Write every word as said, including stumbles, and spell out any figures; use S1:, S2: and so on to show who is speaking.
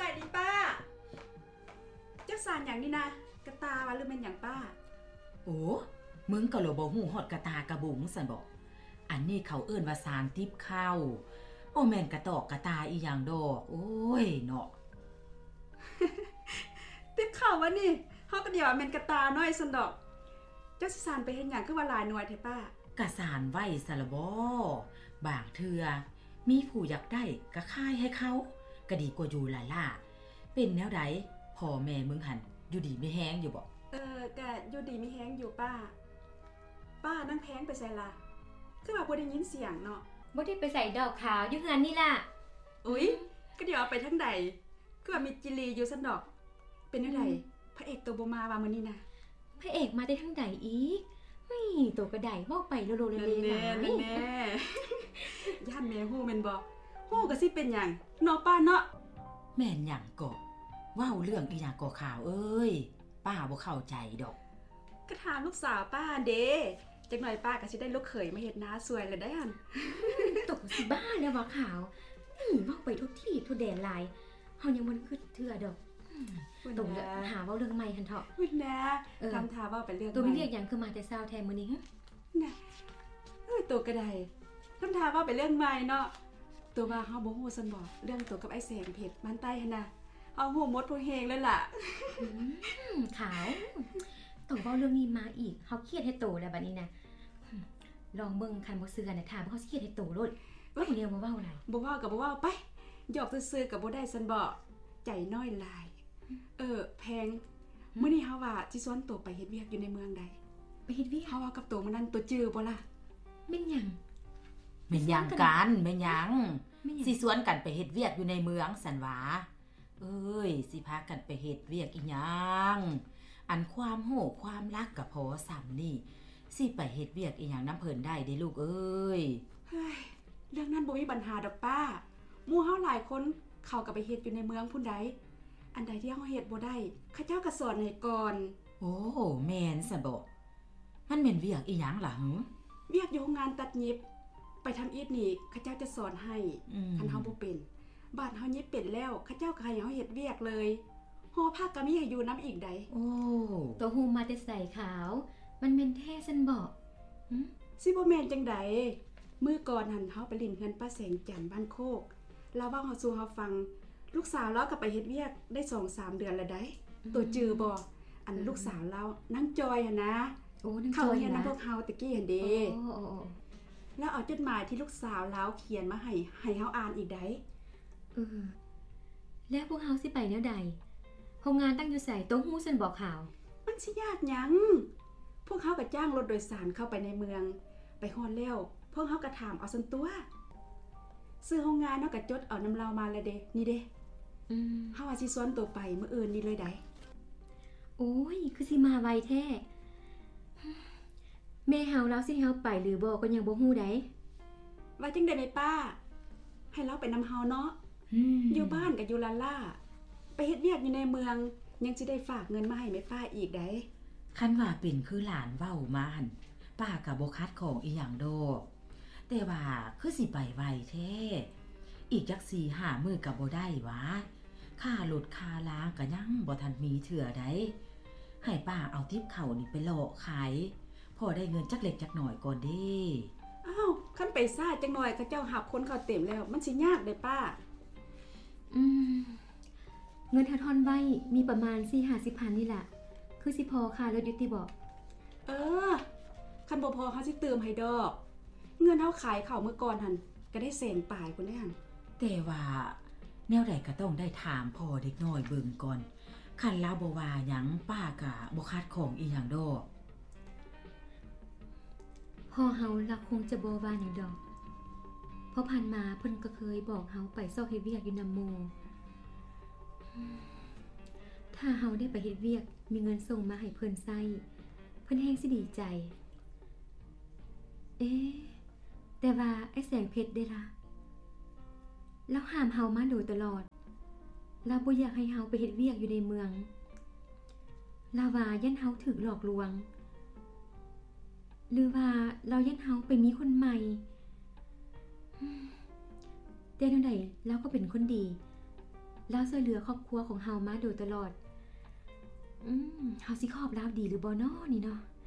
S1: ายดีป้าจักสานอย่างนี้นะกระตาวะหรือเป็นอย่างป้า
S2: โอ้มึงก็โลบ่ฮู้ฮอดกระตากระบุงซั่นบ่อันนี้เขาเอิ้นว่าสารทิพย์ข้าวบ่แม่นกระตอกกระตาอีหยังดอกโอ้ยเนาะ
S1: ติ๊บข่าววะนี่เฮาก็เดี๋ยวแม่นกระตาน้อยซั่นดอกจักสานไปเฮ็ดหยังคือว่าหลายหน่วยแท้ป้าก
S2: ะสานไว้ซะละบ่บางเทื่อมีผู้อยากได้ก็ขายให้เขาก็ดีกว่าอยู่ล่ะล่ะเป็นแนวใดพ่อแม่มึงหั่นอยู่ดีมีแฮงอยู่บ่
S1: เออก็อยู่ดีมีแฮงอยู่ป้าป้านั่งแพงไปไสล่ะคือว่าบ่ได้ยินเสียงเนาะ
S3: บ่ได้ไปใส่ดอกขาวอยู่เฮือนนี่ล่ะ
S1: อุ๊ยก็เดี๋ยวไปทางใดคือว่ามีจิลีอยู่ซั่นดอกเป็นจังไดพระเอกตัวบ่มาว่ามื้อนี้นะ
S3: พระเอกมาได้ทางใดอีกเฮ้ยตัวกระไดเว้าไปโลๆเลๆหลาย
S1: แน่ๆย่านแม่ฮู้แม่นบ่ฮู้ก็สิเป็นหยังเนาะป้าเนาะ
S2: แม่นหยังก็เว้าเรื่องอีหยังก็ข่าวเอ้ยป้าบ่เข้าใจดอก
S1: ก็ถามลูกสาวป้าเด้จักหน่อยป้าก็สิได้ลูกเขยมาเฮ็ดนาสวยแล้วได้หั่น
S3: ตกสิบ้าแล้วว่าขาวนี่เว้าไปทุกที่ทุกแดนหลายเฮายังบ่คิดเทื่อดอกตรงหาเว้าเรื่องใหม่หั่นเถาะ
S1: พุ่นนะทำท่าเว้าไปเรื่องใหม่
S3: ตัวมีเรียกหยังคือมาแต่เช้าแท้มื้อนี้
S1: น่ะเอ้ยตัวก็ได้ทำท่าเว้าไปเรื่องใหม่เนาะตัวว่าเฮาบ่ฮู้ซั่นบ่เรื่องตัวกับไอ้แสงเพชรบ้านใต้หั่นน่ะเฮาฮู้หมดทุกแฮงเลยล่ะ
S3: ขาวตัวเว้าเรื่องนี้มาอีกเฮาเครียดให้โตแล้วบัดนี้นะลองเบิ่งคันบ่เชื่อน่ะถามว่าเฮาสิเครียดให้โตโลดว่าผู้เดียวบ่เว้าหลาย
S1: บ่เว้าก็บ่เว้าไปหยอกซื่อๆก็บ่ได้ซั่นบ่ใจน้อยหลายเออแพงมื้อนี้เฮาว่าสิชวนตัวไปเฮ็ดเวียกอยู่ในเมืองใด
S3: ไปเฮ็ดเวียก
S1: เฮาว่ากับตัวมันนั่นตัวจื้อบ่ล่ะ
S3: แม่นหยัง
S2: แม่นหยังกันแม่นหยังสิชวนกันไปเฮ็ดเวียกอยู่ในเมืองซั่นหวาเอ้ยสิพากันไปเฮ็ดเวียกอีหยังอันความโหความรักก็พอซ้ำนี่สิไปเฮ็ดเวียกอีหยังนำเพิ่นได้เด้ลูกเอ้ย
S1: เฮ้ยเรื่องนั้นบ่มีปัญหาดอกป้าหมู่เฮาหลายคนเข้าก็ไปเฮ็ดอยู่ในเมืองพุ่นใดอันใดที่เฮาเฮ็ดบ่ได้เขาเจ้าก็สอนให้ก่อน
S2: โอ้แม่นซะบ่มันแม่นเวียกอีหยังล่ะหึ
S1: เวียกอยู่โรงงานตัดเย็บไปทำอีทนี่เขาเจ้าจะสอนให้คันเฮาบ่เป็นบาดเฮาเย็บเป็นแล้วเขาเจ้าก็ให้เฮาเฮ็ดเวียกเลยฮอผ้าก็มีให้อยู่นำอีกใด
S2: โอ้
S3: ตัวฮูมาแต่ใส่ขาวมันแม่นแท้ซั่นบ่หึ
S1: สิบ่แม่นจังได๋มื้อก่อนหั่นเฮาไปเล่นเฮือนป้าแสงจันทร์บ้านโคกแล้วเว้าเฮาสู่เฮาฟังลูกสาวเราก็ไปเฮ็ดเวียกได้ สองสาม เดือนแล้วได้ตัวจือบ่อันลูกสาวเรานั่งจอยหั่นนะ
S3: โอ้นั่ง
S1: จอย
S3: เฮียน
S1: นำพวกเฮาตะกี้หั่นเด้
S3: โอ้
S1: ๆแล้วเอาจดหมายที่ลูกสาวเราเขียนมาให้ให้เฮาอ่านอีกได้
S3: เออแล้วพวกเฮาสิไปแนวใดโรงงานตั้งอยู่ไสตัวฮู้ซั่นบ่ข่าว
S1: มันสิยากหยังพวกเฮาก็จ้างรถโดยสารเข้าไปในเมืองไปฮอดแล้วพวกเฮาก็ถามเอาซั่นตัวซื้อโรงงานเฮาก็จดเอานำเรามาแล้วเด้นี่เด้
S3: อืม
S1: เฮาว่าสิสวนตัวไปมื้ออื่นนี่เลยได้
S3: โอ้ยคือสิมาไวแท้แม่เฮาแล้วสิเฮาไปหรือบ่ก็ยังบ่ฮู้ได้
S1: ว่าจังได๋แม่ป้าให้เราไปนำเฮาเนาะอยู่บ้านก็อยู่ลาล่าไปเฮ็ดเวียกอยู่ในเมืองยังสิได้ฝากเงินมาให้แม่ป้าอีกได้
S2: คันว่าเป็นคือหลานเว้ามาหั่นป้าก็บ่คัดของอีหยังดอกแต่ว่าคือสิไปไวแท้อีกจัก สี่ห้า มื้อก็บ่ได้หวะค่ารถค่าล้างก็ยังบ่ทันมีเทื่อใดให้ป้าเอาทิปเข้านี่ไปหลอกขายพอได้เงินจักเล็กจักน้อยก่อนเด้
S1: อ้าวคันไปซ่าจักหน่อยเขาเจ้าหับคนเข้าเต็มแล้วมันสิยากเด้ป้า
S3: อืมเงินททอนไว้มีประมาณ สี่ห้าสิบ พันนี่ล่ะคือสิพอค่ารถอยู่ติบ่
S1: เออคันบ่พอเฮาสิเติมให้ดอกเงินเฮาขายข้าวมื้อก่อนหั่นก็ได้แสนปลายพุ่นเด้หั่น
S2: แต่ว่าแนวใดก็ต้องได้ถามพ่อเด็กน้อยเบิ่งก่อนคันลาบ่ว่าหยังป้าก็บ่คัดของอีหยังดอก
S3: พ่อเฮาล่ะคงจะบ่ว่าหยังดอกเพราะผ่านมาเพิ่นก็เคยบอกเฮาไปซอกเฮ็ดเวียกอยู่นำหมู่ถ้าเฮาได้ไปเฮ็ดเวียกมีเงินส่งมาให้เพิ่นใช้เพิ่นแฮงสิดีใจเอ๊ะแต่ว่าไอ้แสงเพชรได้ล่ะแล้วห้ามเฮามาโดยตลอดเราบ่อยากให้เฮาไปเฮ็ดเวียกอยู่ในเมืองลาว่ายันเฮาถูกหลอกลวงหรือว่าเรายันเฮาไปมีคนใหม่แต่จังได๋เราก็เป็นคนดีแล้วช่วยเหลือครอบครัวของเฮามาโดยตลอด อืมเฮาสิขอบลาวดีหรือบ่น้อนี่เนาะ